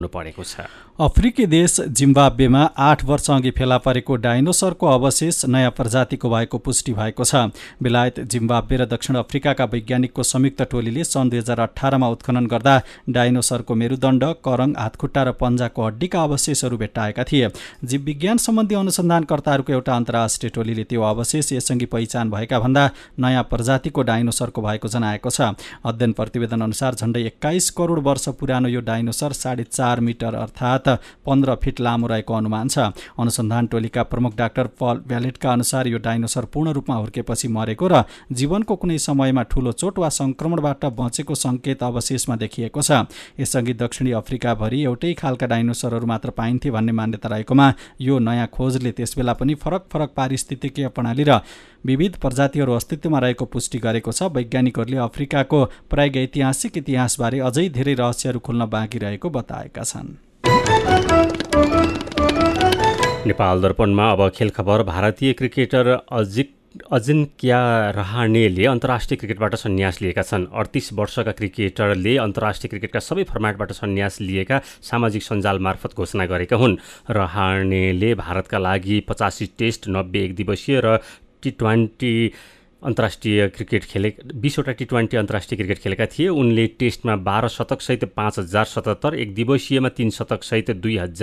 परेको छ। अफ्रिकी देश जिम्बाब्वेमा 8 वर्ष अघि फेला परेको डाइनोसरको अवशेष नयाँ प्रजातिको भएको पुष्टि भएको छ। बेलायत, जिम्बाब्वे र दक्षिण अफ्रिकाका वैज्ञानिकको संयुक्त टोलीले सन् 2018मा उत्खनन गर्दा डाइनोसरको मेरुदण्ड, करङ, हातखुट्टा र पन्जाको हड्डीका अवशेषहरू भेट्टाएका थिए। जीव विज्ञान सम्बन्धी अनुसन्धानकर्ताहरूको एउटा अन्तर्राष्ट्रिय टोलीले त्यो अवशेष यसअघि पहिचान भएका भन्दा नयाँ प्रजातिको डाइनोसरको भएको जनाएको छ। अध्ययन प्रतिवेदन अनुसार झण्डै 21 करोड वर्ष पुरानो यो डाइनोसर 4.5 मिटर अर्थात् 15 फिट लामो रहेको अनुमान छ। अनुसन्धान टोलीका प्रमुख डाक्टर पल भ्यालेटका अनुसार यो डाइनोसर पूर्ण रूपमा हुर्केपछि मरेको र जीवनको कुनै समयमा ठूलो चोट वा संक्रमणबाट बचेको सङ्केत अवशेषमा देखिएको छ। यसअघि दक्षिणी अफ्रिकाभरि एउटै खालका डाइनोसरहरू मात्र पाइन्थे भन्ने मान्यता रहेकोमा यो नयाँ खोजले त्यसबेला पनि फरक फरक पारिस्थितिकीय प्रणाली र विविध प्रजातिहरू अस्तित्वमा रहेको पुष्टि गरेको छ। वैज्ञानिकहरूले अफ्रिकाको प्रागैतिहासिक इतिहासबारे अझै धेरै रहस्यहरू खुल्न बाँकी रहेको बताएका छन्। नेपाल दर्पणमा अब खेल खबर। भारतीय क्रिकेटर अजिङ्क्य रहाणेले अन्तर्राष्ट्रिय क्रिकेटबाट सन्यास लिएका छन्। 38 वर्षका क्रिकेटरले अन्तर्राष्ट्रिय क्रिकेटका सबै फर्मेटबाट सन्यास लिएका सामाजिक सञ्जाल मार्फत घोषणा गरेका हुन्। रहाणेले भारतका लागि 85 टेस्ट, 90 एकदिवसीय र T20 अन्तर्राष्ट्रिय क्रिकेट खेले 20वटा T20 अन्तर्राष्ट्रिय क्रिकेट खेलेका थिए। उनले टेस्टमा 12 शतकसहित 5077, एक दिवसीयमा 3 शतकसहित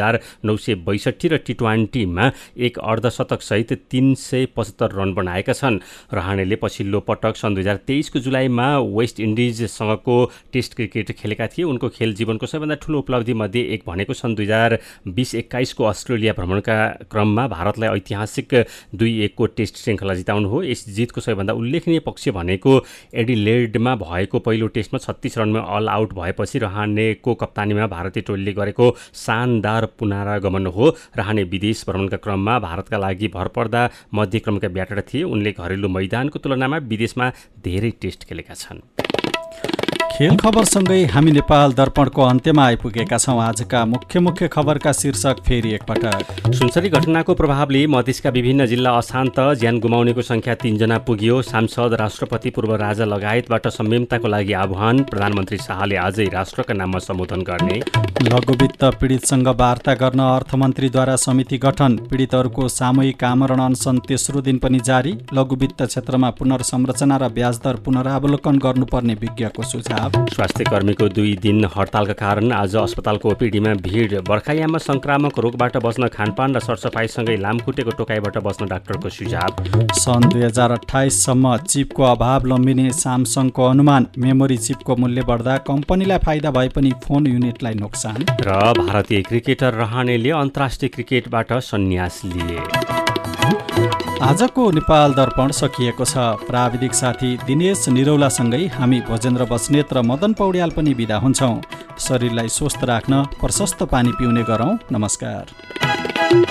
2962 र T20मा एक अर्धशतकसहित 375 रन बनाएका छन्। रहाणेले पछिल्लो पटक सन् 2023 को जुलाईमा वेस्ट इन्डिजसँगको टेस्ट क्रिकेट खेलेका थिए। उनको खेल जीवनको सबैभन्दा ठूलो उपलब्धि मध्ये एक भनेको सन् 2020-21 को अस्ट्रेलिया भ्रमणका क्रममा भारतलाई ऐतिहासिक 2-1 को टेस्ट श्रृङ्खला जिताउनु हो। यस जितको सबैभन्दा उल्लेखनीय पक्ष भनेको एडिलेडमा भएको पहिलो टेस्टमा 36 रनमा अल आउट भएपछि रहाणेको कप्तानीमा भारतीय टोलीले गरेको शानदार पुनरागमन हो। रहाणे विदेश भ्रमणका क्रममा भारतका लागि भरपर्दा मध्यक्रमका ब्याटर थिए। उनले घरेलु मैदानको तुलनामा विदेशमा धेरै टेस्ट खेलेका छन्। खेल खबरसँगै हामी नेपाल दर्पणको अन्त्यमा आइपुगेका छौँ। आजका मुख्य खबरका शीर्षक फेरि एकपटक। सुनसरी घटनाको प्रभावले मधेसका विभिन्न जिल्ला अशान्त, ज्यान गुमाउनेको संख्या 3 जना पुग्यो। सांसद, राष्ट्रपति, पूर्व राजा लगायतबाट संयमताको लागि आह्वान। प्रधानमन्त्री शाहले आजै राष्ट्रका नाममा सम्बोधन गर्ने। लघुवित्त पीडितसँग वार्ता गर्न अर्थमन्त्रीद्वारा समिति गठन। पीडितहरूको सामूहिक आमरण अनसन तेस्रो दिन पनि जारी। लघुवित्त क्षेत्रमा पुनर्संरचना र ब्याजदर पुनरावलोकन गर्नुपर्ने विज्ञको सुझाव। स्वास्थ्य कर्मीको 2 दिन हडतालका कारण आज अस्पतालको ओपिडीमा भिड। बर्खायाममा संक्रामक रोगबाट बच्न खानपान र सरसफाइसँगै लामखुट्टेको टोकाइबाट बच्न डाक्टरको सुझाव। सन् 2028 सम्म चिपको अभाव लम्बिने सामसङको अनुमान। मेमोरी चिपको मूल्य बढ्दा कम्पनीलाई फाइदा भए पनि फोन युनिटलाई नोक्सान। र भारतीय क्रिकेटर रहाणेले अन्तर्राष्ट्रिय क्रिकेटबाट सन्यास लिए। आजको नेपाल दर्पण सकिएको छ। प्राविधिक साथी दिनेश निरौलासँगै हामी भोजेन्द्र बस्नेत र मदन पौड्याल पनि बिदा हुन्छौँ। शरीरलाई स्वस्थ राख्न प्रशस्त पानी पिउने गरौँ। नमस्कार।